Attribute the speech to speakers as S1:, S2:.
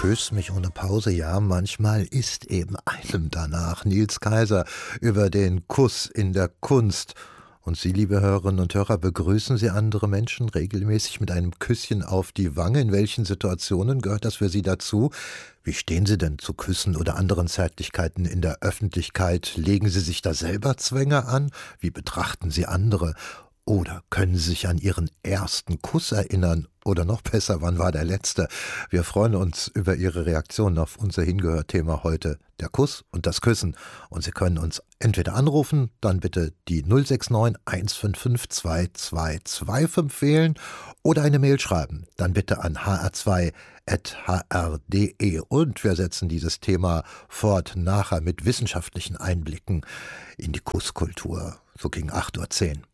S1: Küss mich ohne Pause, ja, manchmal ist eben einem danach. Nils Kaiser über den Kuss in der Kunst. Und Sie, liebe Hörerinnen und Hörer, begrüßen Sie andere Menschen regelmäßig mit einem Küsschen auf die Wange? In welchen Situationen gehört das für Sie dazu? Wie stehen Sie denn zu Küssen oder anderen Zärtlichkeiten in der Öffentlichkeit? Legen Sie sich da selber Zwänge an? Wie betrachten Sie andere? Oder können Sie sich an Ihren ersten Kuss erinnern? Oder noch besser, wann war der letzte? Wir freuen uns über Ihre Reaktion auf unser Hingehört-Thema heute, der Kuss und das Küssen. Und Sie können uns entweder anrufen, dann bitte die 069 155 2225 wählen oder eine Mail schreiben, dann bitte an hr2@hr.de. Und wir setzen dieses Thema fort nachher mit wissenschaftlichen Einblicken in die Kusskultur, so gegen 8:10 Uhr.